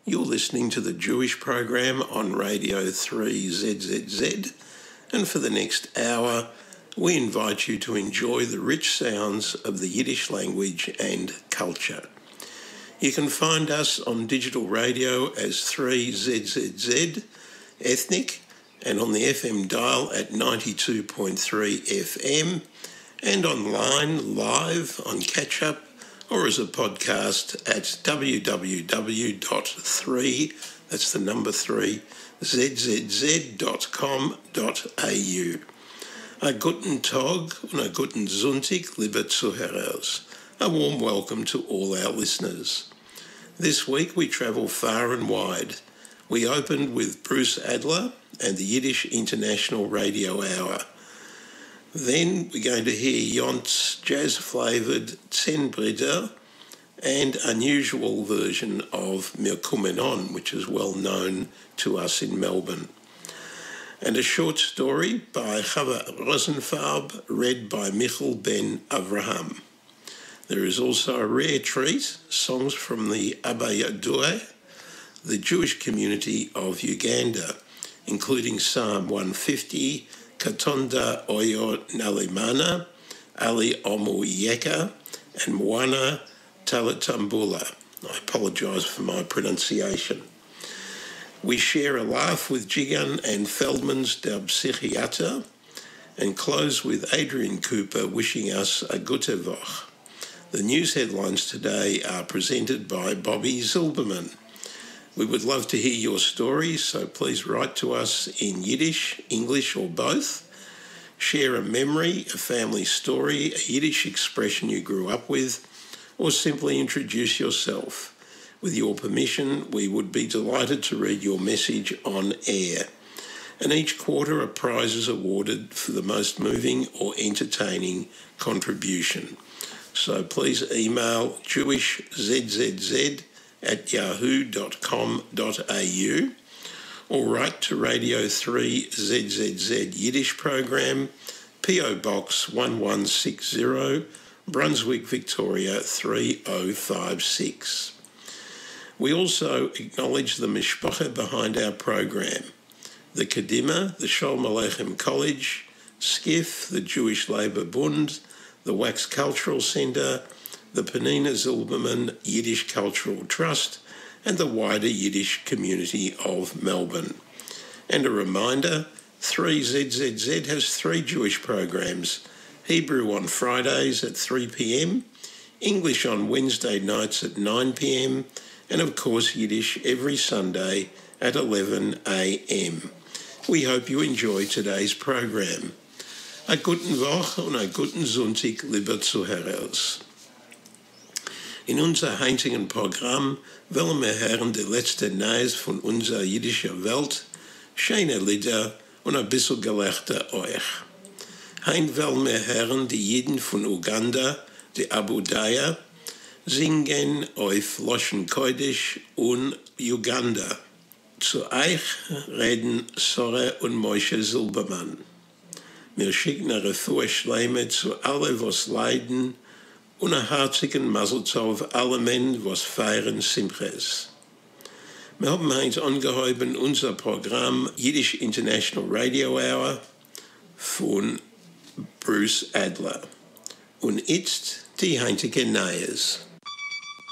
You're listening to the Jewish program on Radio 3ZZZ, and for the next hour, we invite you to enjoy the rich sounds of the Yiddish language and culture. You can find us on digital radio as 3ZZZ, ethnic, and on the FM dial at 92.3 FM, and online live on catch-up or as a podcast at www.3, that's the number 3, zzz.com.au. A guten Tag und a guten Sonntag, liebe Zuhörers. A warm welcome to all our listeners. This week we travel far and wide. We opened with Bruce Adler and the Yiddish International Radio Hour. Then we're going to hear Jont's jazz-flavoured Zehn Brüder and unusual version of Mir Kommen On, which is well known to us in Melbourne. And a short story by Chava Rosenfarb, read by Michal Ben Avraham. There is also a rare treat, songs from the Abba Yadua, the Jewish community of Uganda, including Psalm 150, Katonda Oyo Nalimana, Ali Omu Yeka, and Mwana Talatambula. I apologise for my pronunciation. We share a laugh with Jigan and Feldman's Der Psychiater and close with Adrian Cooper wishing us a gute Woche. The news headlines today are presented by Bobby Zilberman. We would love to hear your stories, so please write to us in Yiddish, English or both. Share a memory, a family story, a Yiddish expression you grew up with, or simply introduce yourself. With your permission, we would be delighted to read your message on air. And each quarter a prize is awarded for the most moving or entertaining contribution. So please email jewishzzz@yahoo.com.au or write to Radio 3ZZZ Yiddish program, PO Box 1160, Brunswick, Victoria 3056. We also acknowledge the mishpacha behind our program, the Kadima, the Sholem Aleichem College, SCIF, the Jewish Labour Bund, the Wax Cultural Centre, the Penina Zilberman Yiddish Cultural Trust, and the wider Yiddish community of Melbourne. And a reminder, 3ZZZ has 3 Jewish programs: Hebrew on Fridays at 3 p.m, English on Wednesday nights at 9 p.m, and of course Yiddish every Sunday at 11 a.m. We hope you enjoy today's program. A guten Woche und a guten Sonntag, liebe Zuhörers. In unser heutigen Programm wollen wir hören die letzte Neues von unserer jiddischer Welt, schöne Lieder und ein bisschen Gelächter euch. Heint wollen wir hören die Jiden von Uganda, die Abu Daya, singen auf Loshen Kodesh und Uganda. Zu euch reden Sore und Moshe Zilberman. Wir schicken eine Refuah Shleime zu allen, was leiden, und einen herzigen Mazel Tov alle Menschen, was feiern Simches. Wir haben heute angehäuben unser Programm Yiddish International Radio Hour von Bruce Adler. Und jetzt die heutige Neues.